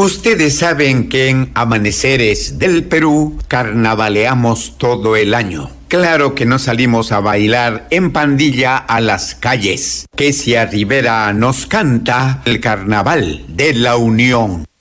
Ustedes saben que en Amaneceres del Perú carnavaleamos todo el año. Claro que no salimos a bailar en pandilla a las calles. Kesia Rivera nos canta el Carnaval de la Unión.